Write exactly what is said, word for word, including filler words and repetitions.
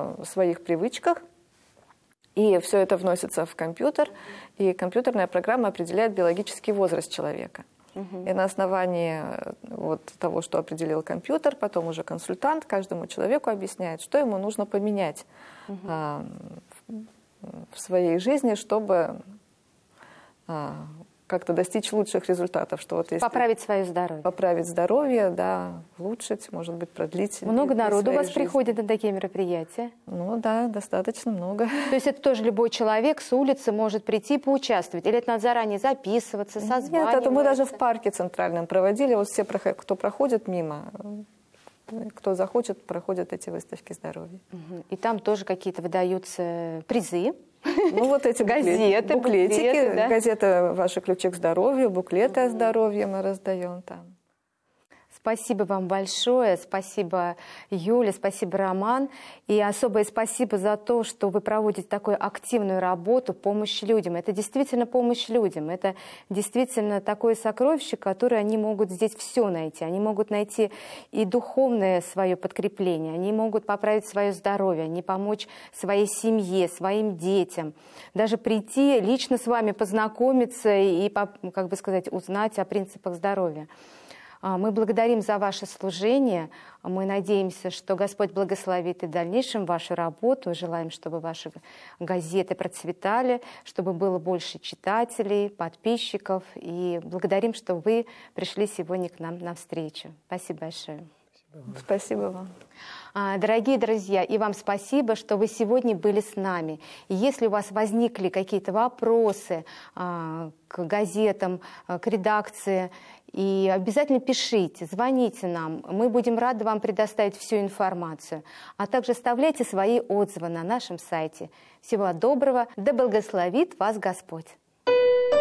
о своих привычках, и все это вносится в компьютер, и компьютерная программа определяет биологический возраст человека. Угу. И на основании вот того, что определил компьютер, потом уже консультант каждому человеку объясняет, что ему нужно поменять угу. а, в своей жизни, чтобы а, как-то достичь лучших результатов. Что вот если поправить свое здоровье. Поправить здоровье, да, улучшить, может быть, продлить. Много народу у вас жизни. приходит на такие мероприятия? Ну да, достаточно много. То есть это тоже любой человек с улицы может прийти поучаствовать? Или это надо заранее записываться, созваниваться? Нет, это мы даже в парке центральном проводили. Вот все, кто проходит мимо, кто захочет, проходят эти выставки здоровья. И там тоже какие-то выдаются призы? Ну, вот эти газеты, буклетики, буклеты, да? газета «Ваши ключи к здоровью», буклеты mm-hmm. о здоровье мы раздаем там. Спасибо вам большое, спасибо, Юля, спасибо, Роман. И особое спасибо за то, что вы проводите такую активную работу, помощь людям. Это действительно помощь людям, это действительно такое сокровище, которое они могут здесь все найти. Они могут найти и духовное свое подкрепление, они могут поправить свое здоровье, они помочь своей семье, своим детям. Даже прийти, лично с вами познакомиться и, как бы сказать, узнать о принципах здоровья. Мы благодарим за ваше служение. Мы надеемся, что Господь благословит и в дальнейшем вашу работу. Желаем, чтобы ваши газеты процветали, чтобы было больше читателей, подписчиков. И благодарим, что вы пришли сегодня к нам на встречу. Спасибо большое. Спасибо вам. Дорогие друзья, и вам спасибо, что вы сегодня были с нами. И если у вас возникли какие-то вопросы к газетам, к редакции, и обязательно пишите, звоните нам. Мы будем рады вам предоставить всю информацию. А также оставляйте свои отзывы на нашем сайте. Всего доброго. Да благословит вас Господь.